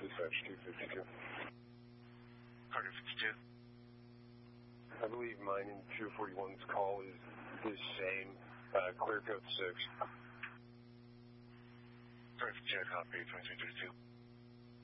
dispatch 252. Carter 52. I believe mine and 241's call is the same, clear code 6. Carter 52, copy 2332.